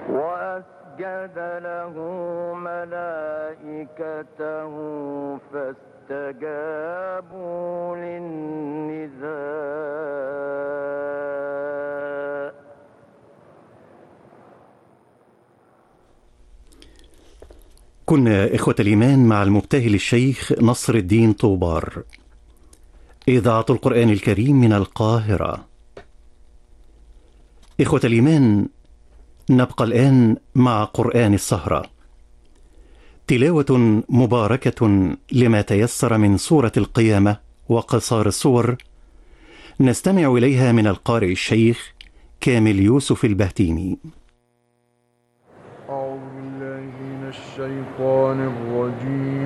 وأسجد له ملائكته فاستجابوا للنداء. كنا إخوة الإيمان مع المبتهل الشيخ نصر الدين طوبار. إذاعة القرآن الكريم من القاهرة. إخوة الإيمان، نبقى الآن مع قرآن السهرة، تلاوة مباركة لما تيسر من سورة القيامة وقصار السور، نستمع إليها من القارئ الشيخ كامل يوسف البهتيمي. أعوذ بالله من الشيطان الرجيم.